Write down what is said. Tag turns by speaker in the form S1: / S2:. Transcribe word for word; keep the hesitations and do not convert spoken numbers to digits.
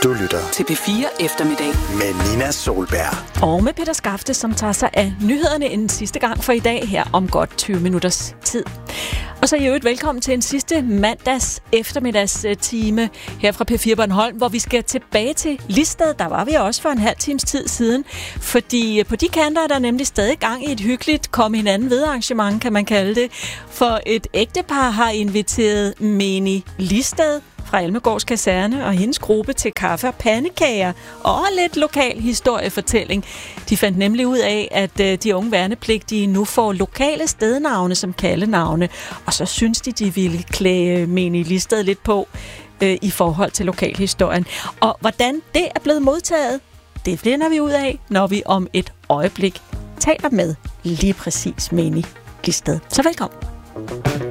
S1: Du lytter
S2: til P fire Eftermiddag
S1: med Nina Solberg.
S3: Og med Peter Skafte, som tager sig af nyhederne en sidste gang for i dag her om godt tyve minutters tid. Og så er I øvrigt velkommen til en sidste mandags eftermiddags time her fra P fire Bornholm, hvor vi skal tilbage til Listed. Der var vi også for en halv times tid siden, fordi på de kanter er der nemlig stadig gang i et hyggeligt komme hinanden ved arrangement, kan man kalde det. For et ægtepar har inviteret Meni Listed fra Almegårds Kaserne og hendes gruppe til kaffe og pandekager og lidt lokal historiefortælling. De fandt nemlig ud af, at de unge værnepligtige nu får lokale stednavne som kaldenavne, og så synes de, de ville klæde Meni Listed lidt på øh, i forhold til lokalhistorien. Og hvordan det er blevet modtaget, det finder vi ud af, når vi om et øjeblik taler med lige præcis Meni Listed. Så velkommen.